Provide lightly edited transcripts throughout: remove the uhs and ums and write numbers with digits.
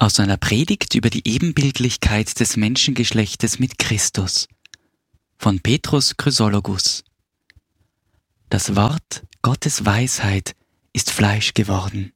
Aus einer Predigt über die Ebenbildlichkeit des Menschengeschlechtes mit Christus von Petrus Chrysologus. Das Wort Gottes Weisheit ist Fleisch geworden.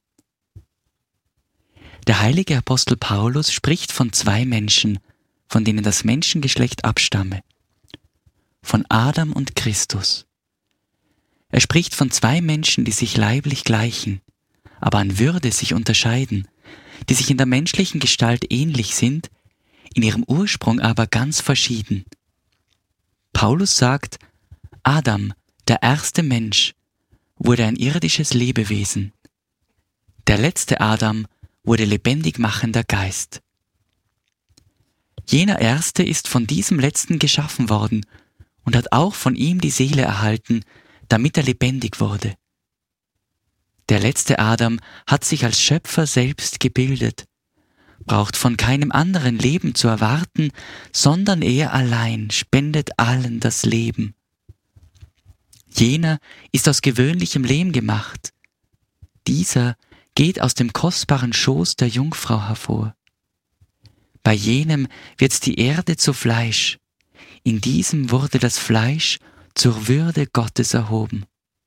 Der heilige Apostel Paulus spricht von zwei Menschen, von denen das Menschengeschlecht abstamme, von Adam und Christus. Er spricht von zwei Menschen, die sich leiblich gleichen, aber an Würde sich unterscheiden, die sich in der menschlichen Gestalt ähnlich sind, in ihrem Ursprung aber ganz verschieden. Paulus sagt, Adam, der erste Mensch, wurde ein irdisches Lebewesen. Der letzte Adam wurde lebendig machender Geist. Jener Erste ist von diesem Letzten geschaffen worden und hat auch von ihm die Seele erhalten, damit er lebendig wurde. Der letzte Adam hat sich als Schöpfer selbst gebildet, braucht von keinem anderen Leben zu erwarten, sondern er allein spendet allen das Leben. Jener ist aus gewöhnlichem Lehm gemacht. Dieser geht aus dem kostbaren Schoß der Jungfrau hervor. Bei jenem wird die Erde zu Fleisch, in diesem wurde das Fleisch zur Würde Gottes erhoben.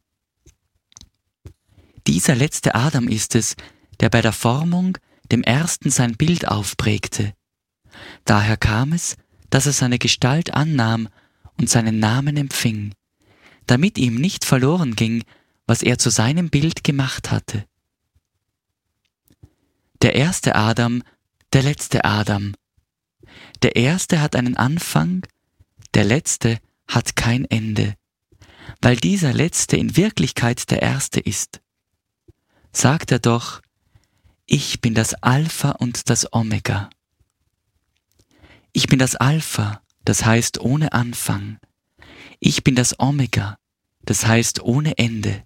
Dieser letzte Adam ist es, der bei der Formung dem Ersten sein Bild aufprägte. Daher kam es, dass er seine Gestalt annahm und seinen Namen empfing, damit ihm nicht verloren ging, was er zu seinem Bild gemacht hatte. Der erste Adam, der letzte Adam. Der erste hat einen Anfang, der letzte hat kein Ende, weil dieser letzte in Wirklichkeit der erste ist. Sagt er doch, ich bin das Alpha und das Omega. Ich bin das Alpha, das heißt ohne Anfang. Ich bin das Omega, das heißt ohne Ende.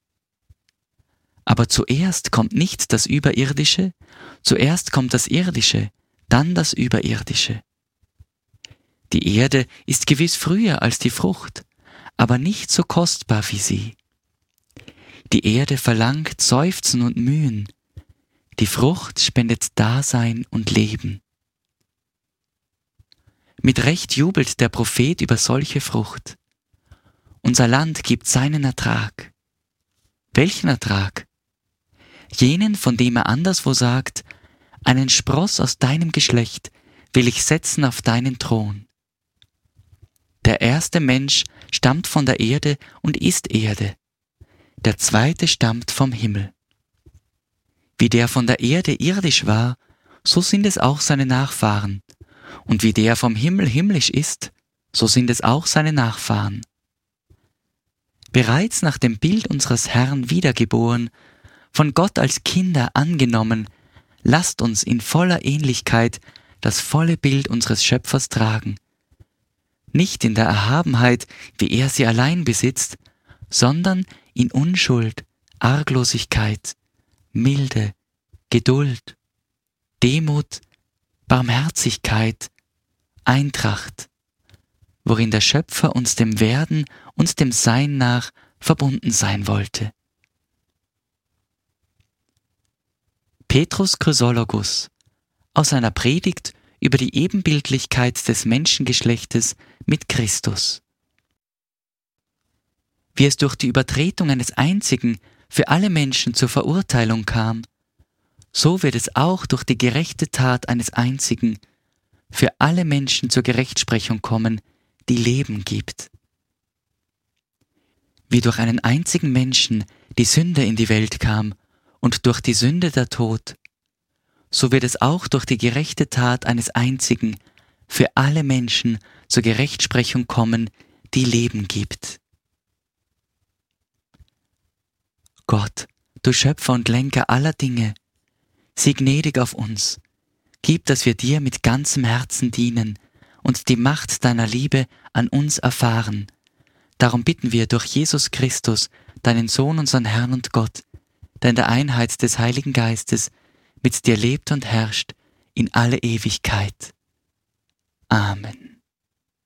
Aber zuerst kommt nicht das Überirdische, zuerst kommt das Irdische, dann das Überirdische. Die Erde ist gewiss früher als die Frucht, aber nicht so kostbar wie sie. Die Erde verlangt Seufzen und Mühen, die Frucht spendet Dasein und Leben. Mit Recht jubelt der Prophet über solche Frucht. Unser Land gibt seinen Ertrag. Welchen Ertrag? Jenen, von dem er anderswo sagt, einen Spross aus deinem Geschlecht will ich setzen auf deinen Thron. Der erste Mensch stammt von der Erde und ist Erde. Der zweite stammt vom Himmel. Wie der von der Erde irdisch war, so sind es auch seine Nachfahren. Und wie der vom Himmel himmlisch ist, so sind es auch seine Nachfahren. Bereits nach dem Bild unseres Herrn wiedergeboren, von Gott als Kinder angenommen, lasst uns in voller Ähnlichkeit das volle Bild unseres Schöpfers tragen. Nicht in der Erhabenheit, wie er sie allein besitzt, sondern in Unschuld, Arglosigkeit, Milde, Geduld, Demut, Barmherzigkeit, Eintracht, worin der Schöpfer uns dem Werden und dem Sein nach verbunden sein wollte. Petrus Chrysologus aus einer Predigt über die Ebenbildlichkeit des Menschengeschlechtes mit Christus. Wie es durch die Übertretung eines Einzigen für alle Menschen zur Verurteilung kam, so wird es auch durch die gerechte Tat eines Einzigen für alle Menschen zur Gerechtsprechung kommen, die Leben gibt. Wie durch einen einzigen Menschen die Sünde in die Welt kam und durch die Sünde der Tod, so wird es auch durch die gerechte Tat eines Einzigen für alle Menschen zur Gerechtsprechung kommen, die Leben gibt. Gott, du Schöpfer und Lenker aller Dinge, sieh gnädig auf uns, gib, dass wir dir mit ganzem Herzen dienen und die Macht deiner Liebe an uns erfahren. Darum bitten wir durch Jesus Christus, deinen Sohn, unseren Herrn und Gott, der in der Einheit des Heiligen Geistes mit dir lebt und herrscht in alle Ewigkeit. Amen.